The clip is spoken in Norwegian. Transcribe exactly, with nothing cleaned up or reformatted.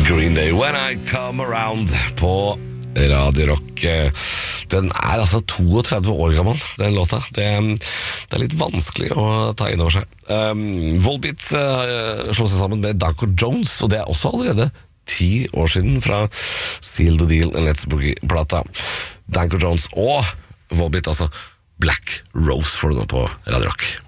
Green Day, When I Come Around på Radio Rock. Den er altså trettito år gammel, den låta. Det, det er litt vanskelig å ta inn over seg. Um, Volbeat uh, slår seg sammen med Danko Jones, og det er også allerede ti år siden fra Seal the Deal, en Let's Boogie-plata. Danko Jones og Volbeat, altså Black Rose får du nå på Radio Rock.